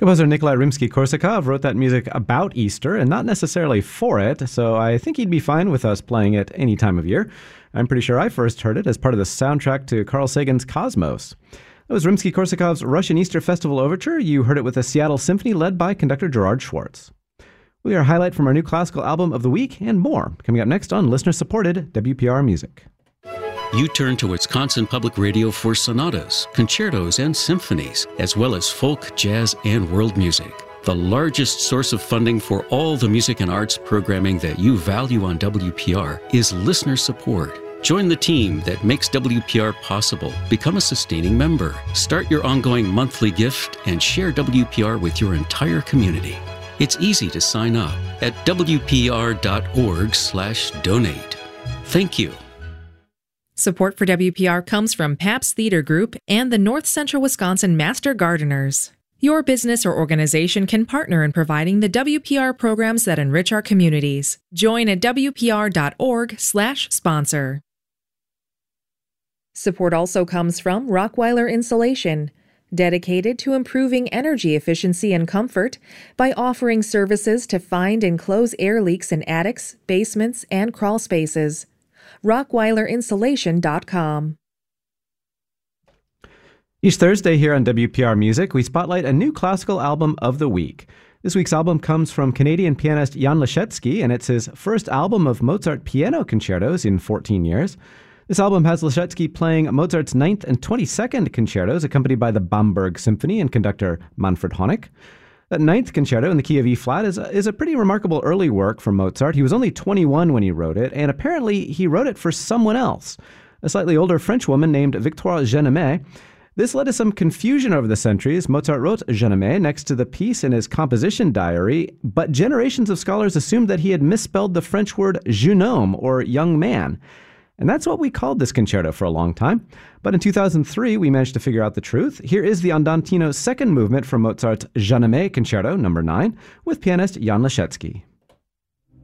Composer Nikolai Rimsky-Korsakov wrote that music about Easter and not necessarily for it, so I think he'd be fine with us playing it any time of year. I'm pretty sure I first heard it as part of the soundtrack to Carl Sagan's Cosmos. That was Rimsky-Korsakov's Russian Easter Festival Overture. You heard it with the Seattle Symphony led by conductor Gerard Schwartz. We'll hear a highlight from our new classical album of the week and more, coming up next on listener-supported WPR Music. You turn to Wisconsin Public Radio for sonatas, concertos, and symphonies, as well as folk, jazz, and world music. The largest source of funding for all the music and arts programming that you value on WPR is listener support. Join the team that makes WPR possible. Become a sustaining member. Start your ongoing monthly gift and share WPR with your entire community. It's easy to sign up at wpr.org/donate. Thank you. Support for WPR comes from Pabst Theater Group and the North Central Wisconsin Master Gardeners. Your business or organization can partner in providing the WPR programs that enrich our communities. Join at wpr.org/sponsor. Support also comes from Rockweiler Insulation, dedicated to improving energy efficiency and comfort by offering services to find and close air leaks in attics, basements, and crawl spaces. RockWeilerInsulation.com. Each Thursday here on WPR Music, we spotlight a new classical album of the week. This week's album comes from Canadian pianist Jan Leschetzy, and it's his first album of Mozart piano concertos in 14 years. This album has Leschetzy playing Mozart's 9th and 22nd concertos, accompanied by the Bamberg Symphony and conductor Manfred Honeck. That 9th concerto in the key of E-flat is a pretty remarkable early work from Mozart. He was only 21 when he wrote it, and apparently he wrote it for someone else, a slightly older French woman named Victoire Geneme. This led to some confusion over the centuries. Mozart wrote Geneme next to the piece in his composition diary, but generations of scholars assumed that he had misspelled the French word jeune homme, or young man. And that's what we called this concerto for a long time. But in 2003, we managed to figure out the truth. Here is the Andantino second movement from Mozart's Geneme Concerto No. 9 with pianist Jan Leschetzy.